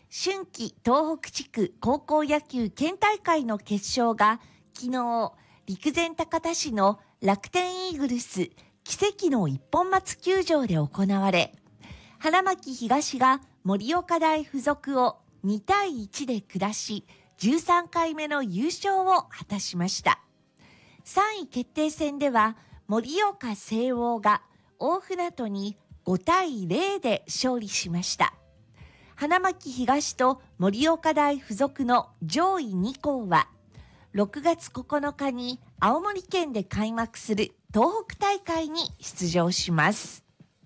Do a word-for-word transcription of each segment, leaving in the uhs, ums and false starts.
春季東北地区高校野球県大会の決勝が昨日、陸前高田市の楽天イーグルス奇跡の一本松球場で行われ、花巻東が盛岡大附属をにたいいちで下し、じゅうさんかいめの優勝を果たしました。さんい決定戦では盛岡誠桜が大船渡にごたいゼロで勝利しました。花巻東と盛岡大附属の上位に校はろくがつここのかに青森県で開幕する東北大会に出場します。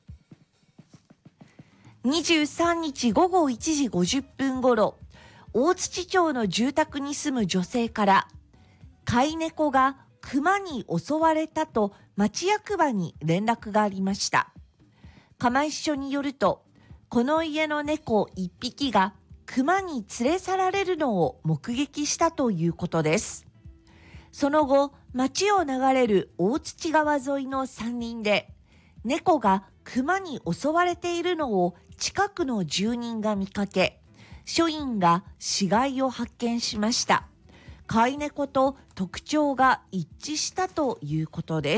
にじゅうさんにちごごいちじごじゅっぷんごろ、大槌町の住宅に住む女性から飼い猫が熊に襲われたと町役場に連絡がありました。釜石署によると、この家の猫いっぴきが熊に連れ去られるのを目撃したということです。その後、町を流れる大槌川沿いの山林で猫が熊に襲われているのを近くの住人が見かけ、署員が死骸を発見しました。飼い猫と特徴が一致したということです。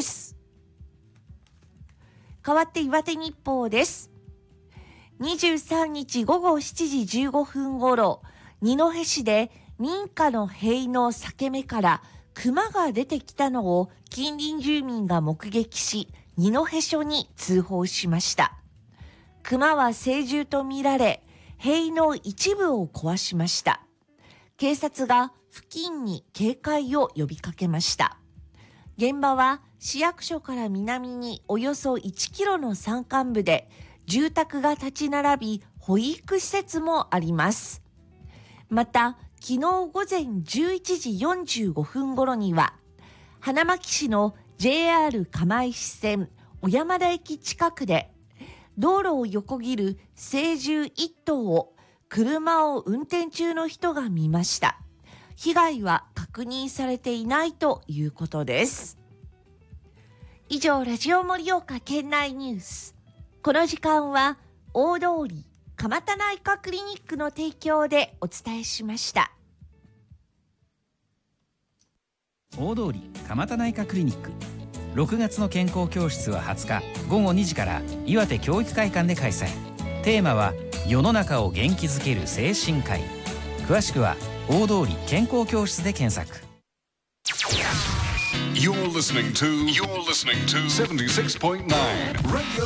代わって岩手日報です。にじゅうさんにちごごしちじじゅうごふんごろ、二戸市で民家の塀の裂け目から熊が出てきたのを近隣住民が目撃し、二戸署に通報しました。熊は成獣とみられ、塀の一部を壊しました。警察が付近に警戒を呼びかけました。現場は市役所から南におよそいちキロの山間部で、住宅が立ち並び、保育施設もあります。また、昨日午前じゅういちじよんじゅうごふん頃には、花巻市の ジェイアール 釜石線小山田駅近くで、道路を横切る成獣いっとうを車を運転中の人が見ました。被害は確認されていないということです。以上、ラジオ盛岡県内ニュース。この時間は大通り蒲田内科クリニックの提供でお伝えしました。 大通り蒲田内科クリニック、ろくがつの健康教室ははつかごごにじから岩手教育会館で開催。テーマは世の中を元気づける精神科医。詳しくは大通り健康教室で検索。 You're listening to You're listening to セブンティシックスポイントナイン Radio